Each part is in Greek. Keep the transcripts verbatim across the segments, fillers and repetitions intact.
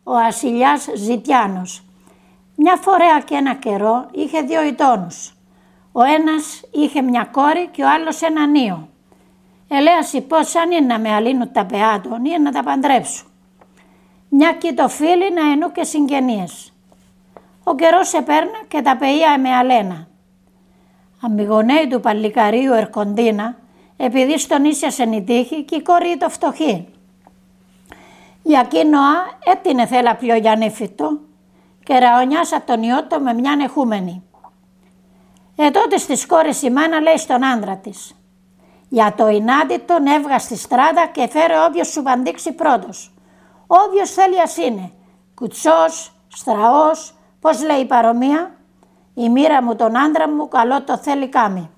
ο βασιλιάς Ζητιάνος. Μια φορέα και ένα καιρό είχε δύο γειτόνους. Ο ένας είχε μια κόρη και ο άλλος έναν ίο. Ελέαση πως αν είναι να με αλύνουν τα πεά των ή να τα παντρέψουν. Μια κι το φίλοι να ενού και συγγενείες. Ο καιρός επέρνα και τα παιδιά με αλένα. Αμιγονέοι του παλικαρίου ερκοντίνα, επειδή στον ίσιασεν η τύχη και η κόρη το φτωχή. Για εκείνοα έτεινε θέλα πιο γιαννήφιτο και ραονιάσα τον ιότο με μιαν εχούμενη. Ε τότε στις κόρες η μάνα λέει στον άντρα της: για το ενάντι τον έβγα στη στράτα και φέρε όποιος σου παντήξει πρώτος. Όποιος θέλει ας είναι, κουτσός, στραός, πώς λέει η παρομία, η μοίρα μου τον άντρα μου καλό το θέλει κάμει.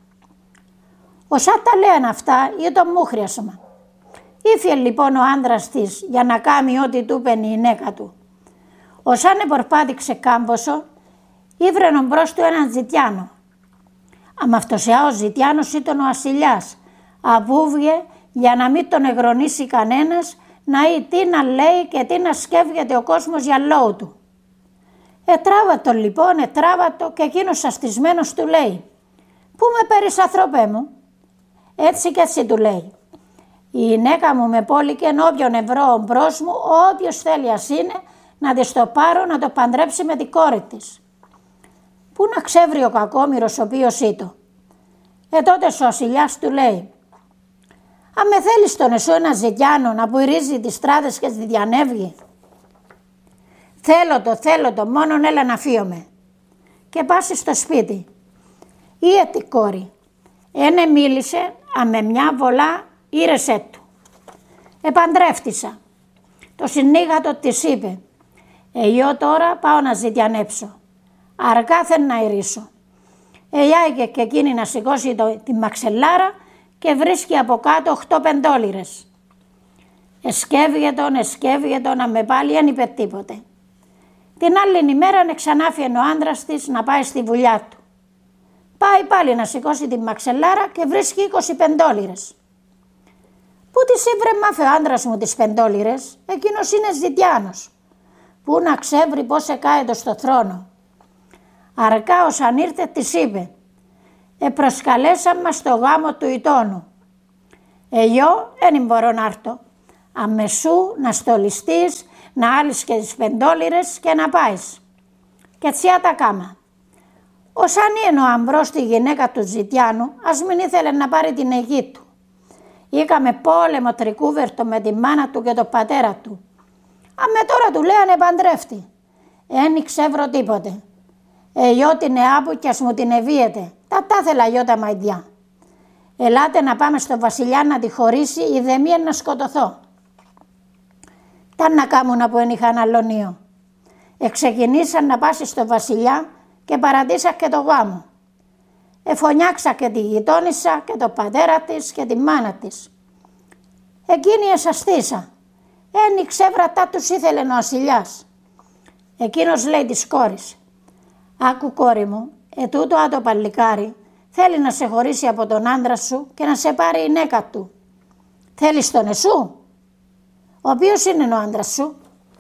Όσα τα λένε αυτά ή το μούχριασμα. Ήφιε λοιπόν ο άντρας της για να κάμει ό,τι του είπε η γυναίκα του. Όσαν επορπάτηξε κάμποσο, ήβρενον μπρος του έναν Ζητιάνο. Αμαυτοσιά ο Ζητιάνος ήταν ο ασυλιάς, αβούβγε για να μην τον εγρονίσει κανένας, να ή τι να λέει και τι να σκέφγεται ο κόσμος για λόγου του. Ετράβατο λοιπόν, ετράβατο και εκείνος αστισμένος του λέει: «Πού με παίρνεις ανθρωπέ μου?» Έτσι και έτσι του λέει: «Η γυναίκα μου με πόλικεν όποιον ευρώ μπρος μου, όποιος θέλει ας είναι, να της το πάρω να το παντρέψει με την κόρη της». Πού να ξέβρει ο κακόμοιρος ο οποίος ήτο. Ε τότε ο ασυλιάς του λέει: «Αν με θέλεις τον εσώ ένα Ζητιάνο να πουηρίζει τις στράτες και τη διανεύγει?» «Θέλω το, θέλω το, μόνον έλα να φύομαι». Και πάσει στο σπίτι. Ή έτη κόρη. Ένε μίλησε, α με μια βολά ήρεσέ του. Επαντρεύτησα. Το συνήγατο της είπε: «Εγώ τώρα πάω να ζητιανέψω. Αργά θέλω να ηρίσω». Εγιάγε και εκείνη να σηκώσει το, τη μαξελάρα και βρίσκει από κάτω οχτώ πεντόλιρες. Εσκεύγε τον, εσκεύγε τον, να με πάλι δεν είπε τίποτε. Την άλλη ημέρα ξανάφιεν ο άντρας της να πάει στη βουλιά του. Πάει πάλι να σηκώσει τη μαξελάρα και βρίσκει είκοσι πεντόλιρες. «Πού τις ήβρε μάφε ο άντρας μου τις πεντόλιρες, εκείνος είναι Ζητιάνος. Πού να ξέβρει πώς εκάετο στο θρόνο». Αρκά όσαν ήρθε της είπε: «Επροσκαλέσαν μας στο γάμο του ητώνου. Εγώ δεν μπορώ να έρθω. Αμεσού να στολιστείς, να άλεις και τις πεντόλιρες και να πάεις». Και έτσι τα κάμα. Όσαν είναι ο Αμπρός τη γυναίκα του Ζητιάνου, ας μην ήθελε να πάρει την αιγή του. Είχαμε πόλεμο τρικούβερτο με τη μάνα του και τον πατέρα του. Αμέ τώρα του λέγανε παντρεύτη. Εν ξεύρω τίποτε. Εγώ την εάπου κι ας μου την ευίεται. Τα τάθελα γιο τα μαϊδιά. Ελάτε να πάμε στο βασιλιά να τη χωρίσει, η δεμία να σκοτωθώ. Τα να κάμουν που εν είχαν αλωνίο. Εξεκινήσαν να πάσει στο βασιλιά και παρατήσα και το γάμο. Εφωνιάξα και τη γειτόνισσα και το πατέρα της και τη μάνα της. Εκείνη εσαστήσα. Ένι ξέβρατα τους ήθελε ο ασυλιάς. Εκείνος λέει της κόρης: «Άκου κόρη μου, ετούτο άτο παλικάρι θέλει να σε χωρίσει από τον άντρα σου και να σε πάρει η γυναίκα του. Θέλεις τον εσού? Ο οποίος είναι ο άντρας σου?»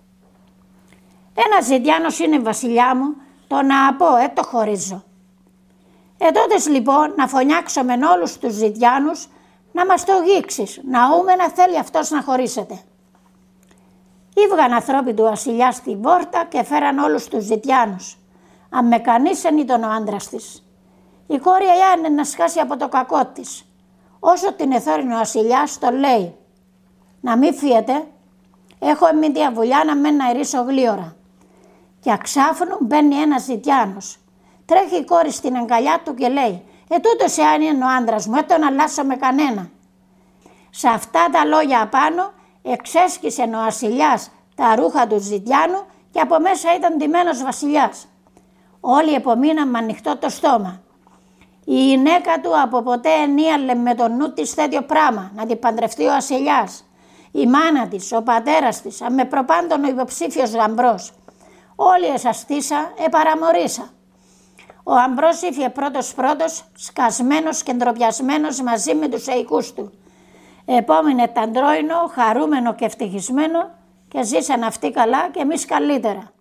«Ένας Ζητιάνος είναι βασιλιά μου, το να πω, ε το χωρίζω». «Ε τότες λοιπόν να φωνιάξω με όλους τους Ζητιάνους να μας το γίξεις, να ούμε να θέλει αυτός να χωρίσετε». Ήβγαν ανθρώποι του βασιλιά στην πόρτα και φέραν όλους τους Ζητιάνους. Αν με κανείς εν ήταν ο άντρας της. Η κόρη είναι να σκάσει από το κακό της. Όσο την εθώρινε ο βασιλιάς το λέει: «Να μην φύετε, έχω εμείς διαβουλιά να μένει να ηρίσω γλίωρα». Και αξάφνου μπαίνει ένας Ζητιάνος. Τρέχει η κόρη στην αγκαλιά του και λέει: «Ε τούτος εάν είναι ο άντρας μου, ε τον αλλάσω με κανένα». Σε αυτά τα λόγια απάνω εξέσκησε ο βασιλιάς τα ρούχα του Ζητιάνου και από μέσα ήταν ντυμένος βασιλιάς. Όλοι επομείναν με ανοιχτό το στόμα. Η γυναίκα του από ποτέ ενίαλε με το νου της τέτοιο πράγμα, να την παντρευτεί ο βασιλιάς. Η μάνα της, ο πατέρας της, με προπάντων ο υποψήφιος γαμπρός. Όλοι εσαστήσα, επαραμορίσα. Ο Αμπρός ήφιε πρώτος πρώτος, σκασμένος και ντροπιασμένος μαζί με τους εικούς του. Επόμενε ταντρόινο, χαρούμενο και ευτυχισμένο και ζήσαν αυτοί καλά και εμείς καλύτερα.